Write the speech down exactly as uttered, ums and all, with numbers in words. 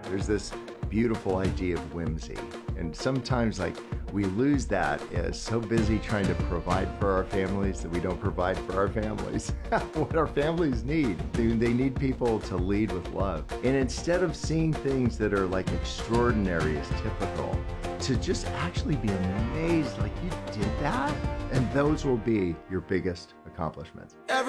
There's this beautiful idea of whimsy. And sometimes like we lose that as so busy trying to provide for our families that we don't provide for our families. What our families need, they, they need people to lead with love. And instead of seeing things that are like extraordinary as typical, to just actually be amazed like you did that, and those will be your biggest accomplishments.